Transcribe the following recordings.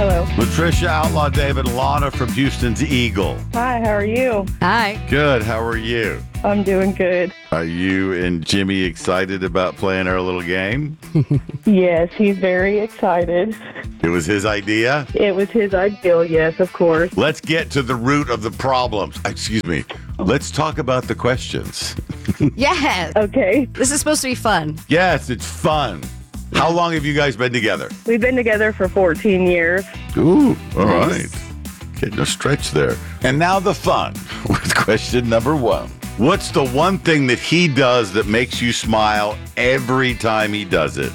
Hello. Latricia, Outlaw David, Lana from Houston's Eagle. Hi, how are you? Hi. Good. How are you? I'm doing good. Are you and Jimmy excited about playing our little game? Yes, he's very excited. It was his idea. It was his ideal, yes, of course. Let's get to the root of the problems. Excuse me. Let's talk about the questions. Yes. Okay. This is supposed to be fun. Yes, it's fun. How long have you guys been together? We've been together for 14 years. Ooh, all Nice. right. Okay, no stretch there. And now the fun with question number 1. What's the one thing that he does that makes you smile every time he does it?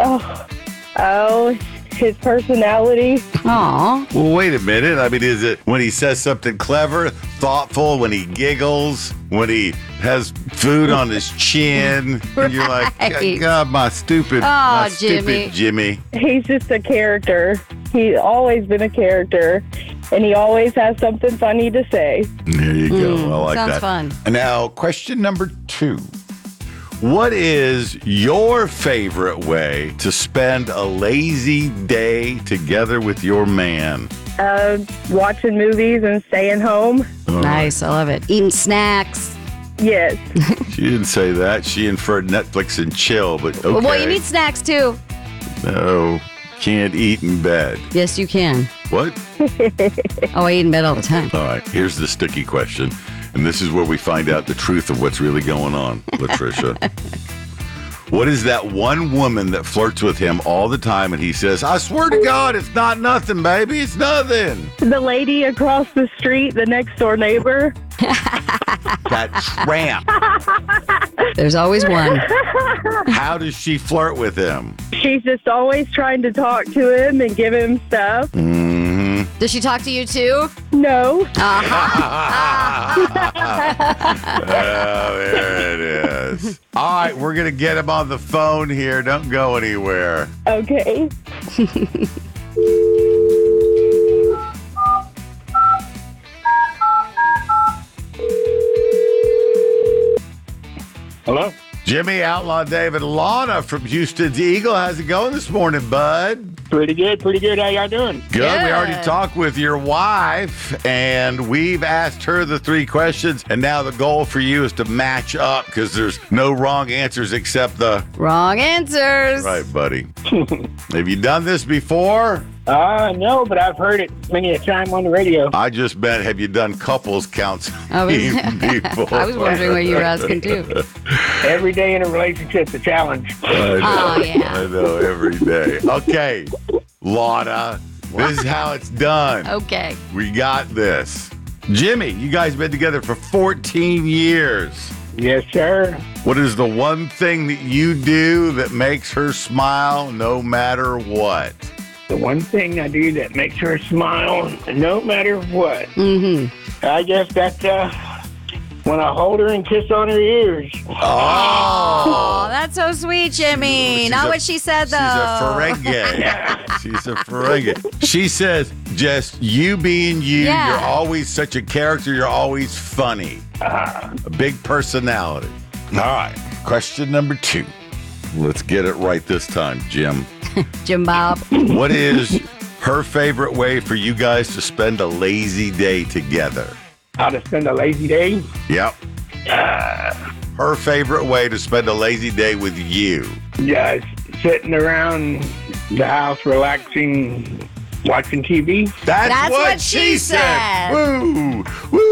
Oh, his personality. Aw. Well, wait a minute. I mean, is it when he says something clever, thoughtful, when he giggles, when he has food on his chin, and you're like, Right. God, my stupid Jimmy. He's just a character. He's always been a character, and he always has something funny to say. There you go. I like sounds that. fun. And now, question number 2. What is your favorite way to spend a lazy day together with your man? Watching movies and staying home. Nice. I love it. Eating snacks. Yes. She didn't say that. She inferred Netflix and chill, but okay. Well, you need snacks too. No, can't eat in bed. Yes, you can. What? Oh, I eat in bed all the time. All right, here's the sticky question. And this is where we find out the truth of what's really going on, Latricia. What is that one woman that flirts with him all the time and he says, I swear to God, it's not nothing, baby. It's nothing. The lady across the street, the next door neighbor. That tramp. There's always one. How does she flirt with him? She's just always trying to talk to him and give him stuff. Does she talk to you too? No. Oh, there it is. All right, we're going to get him on the phone here. Don't go anywhere. Okay. Hello? Jimmy, Outlaw David, Lana from Houston's Eagle. How's it going this morning, bud? Pretty good. How y'all doing? Good. We Good. already talked with your wife, and we've asked her the 3 questions, and now the goal for you is to match up because there's no wrong answers except the Wrong answers. right, buddy. Have you done this before? No, but I've heard it many a time on the radio. I just meant, have you done couples counseling I was, before? I was wondering what you were asking too. Every day in a relationship's a challenge. I know, Oh, yeah. I know, every day. Okay, Lana, this is how it's done. Okay. We got this. Jimmy, you guys been together for 14 years. Yes, sir. What is the one thing that you do that makes her smile no matter what? The one thing I do that makes her smile no matter what. Mm-hmm. I guess that's when I hold her and kiss on her ears. Oh, that's so sweet, Jimmy. She's Not a- what she said, though. She's a Ferengi. She's a Ferengi. She says, just you being you, Yeah. you're always such a character, you're always funny. A big personality. All right, question number 2. Let's get it right this time, Jim. Jim Bob. What is her favorite way for you guys to spend a lazy day together? How to spend a lazy day? Yep. Her favorite way to spend a lazy day with you. Just sitting around the house, relaxing, watching TV. That's what she said. Woo!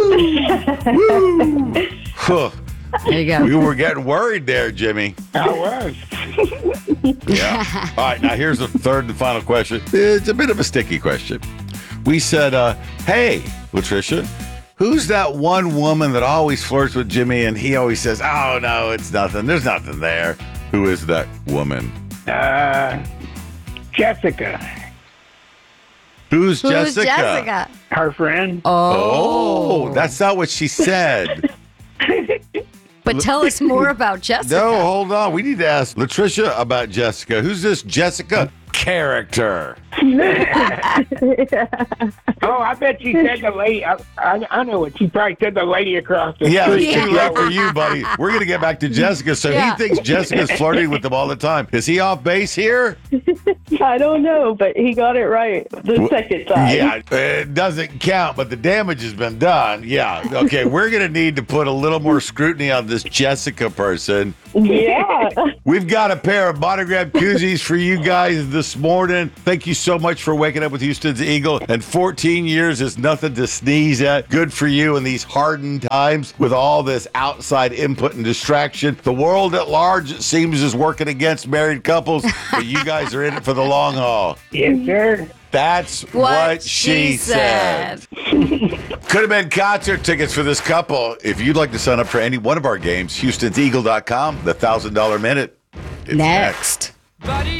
Woo! Woo! Huh. There you go. We were getting worried there, Jimmy. I was. Yeah. All right, now here's the third and final question. It's a bit of a sticky question. We said, hey, Latricia, who's that one woman that always flirts with Jimmy and he always says, oh, no, it's nothing. There's nothing there. Who is that woman? Jessica, Who's Who's Jessica? Jessica? her friend. Oh, that's not what she said. But tell us more about Jessica. No, hold on. We need to ask Latricia about Jessica. Who's this Jessica character. Oh, I bet she said the lady. I know what she probably said. The lady across the Yeah, street. it's too late for you, buddy. We're going to get back to Jessica. So Yeah. he thinks Jessica's flirting with him all the time. Is he off base here? I don't know, but he got it right the second time. Yeah, it doesn't count, but the damage has been done. Yeah. Okay, we're going to need to put a little more scrutiny on this Jessica person. Yeah. We've got a pair of monogrammed koozies for you guys this morning. Thank you so much for waking up with Houston's Eagle. And 14 years is nothing to sneeze at. Good for you in these hardened times with all this outside input and distraction. The world at large, it seems, is working against married couples, but you guys are in it for the long haul. Yes, sir. That's what she said. Could have been concert tickets for this couple. If you'd like to sign up for any one of our games, HoustonsEagle.com, the $1,000 minute. It's Next.